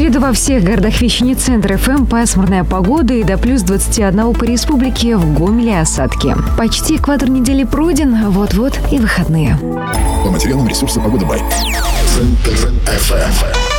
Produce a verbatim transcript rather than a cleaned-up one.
среду во всех городах вещания центра эф эм пасмурная погода и до плюс двадцати одного по республике, в Гомеле осадки. Почти экватор недели пройден, вот-вот и выходные. По материалам ресурса «Погода Бай». Центр эф эм.